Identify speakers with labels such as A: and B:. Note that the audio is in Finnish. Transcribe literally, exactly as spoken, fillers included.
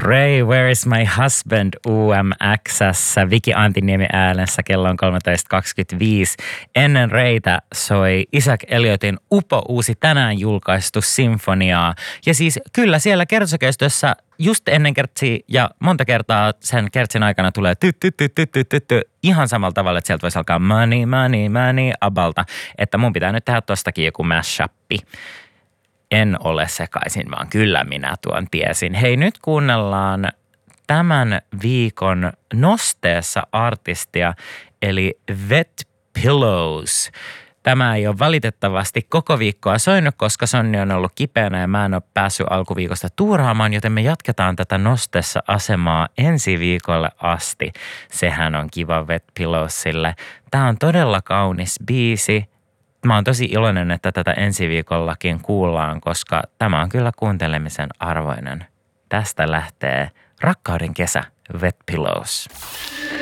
A: Ray, Where is my husband U M X:ssä Viki Antiniemi äänessä kello on kolmetoista kaksikymmentäviisi. Ennen Raytä soi Isaac Elliotin upo uusi tänään julkaistu sinfoniaa. Ja siis kyllä siellä kertsokeistössä just ennen kertsiä ja monta kertaa sen kertsin aikana tulee ty ty ty ty ty ty ty ihan samalla tavalla, että sieltä voisi alkaa money, money, money abalta. Että mun pitää nyt tehdä tostakin joku mashappi. En ole sekaisin, vaan kyllä minä tuon tiesin. Hei, nyt kuunnellaan tämän viikon nosteessa artistia, eli Wet Pillows. Tämä ei ole valitettavasti koko viikkoa soinut, koska Sonni on ollut kipeänä ja mä en ole päässyt alkuviikosta tuuraamaan, joten me jatketaan tätä nosteessa asemaa ensi viikolle asti. Sehän on kiva Wet Pillowsille. Tämä on todella kaunis biisi. Mä oon tosi iloinen, että tätä ensi viikollakin kuullaan, koska tämä on kyllä kuuntelemisen arvoinen. Tästä lähtee Rakkauden kesä, Wet Pillows.